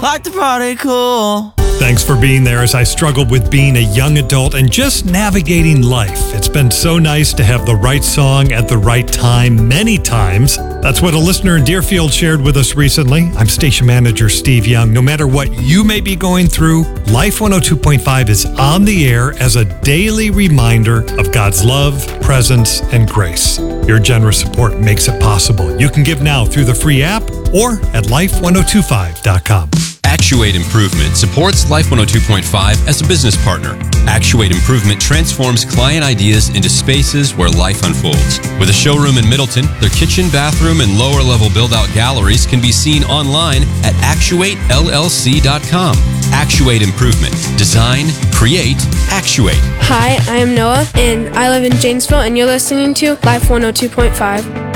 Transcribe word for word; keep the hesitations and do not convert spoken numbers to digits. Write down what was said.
like to party cool. Thanks for being there as I struggled with being a young adult and just navigating life. It's been so nice to have the right song at the right time many times. That's what a listener in Deerfield shared with us recently. I'm station manager Steve Young. No matter what you may be going through, Life one oh two point five is on the air as a daily reminder of God's love, presence, and grace. Your generous support makes it possible. You can give now through the free app or at life ten twenty-five dot com. Actuate Improvement supports Life one oh two point five as a business partner. Actuate Improvement transforms client ideas into spaces where life unfolds. With a showroom in Middleton, their kitchen, bathroom, and lower-level build-out galleries can be seen online at actuate L L C dot com. Actuate Improvement. Design, create, actuate. Hi, I am Noah, and I live in Janesville, and you're listening to Life one oh two point five.